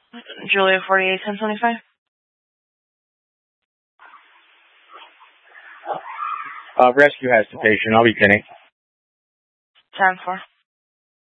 Julia 48, 1025. 'Rescue has the patient. I'll be 10-8. 10-4.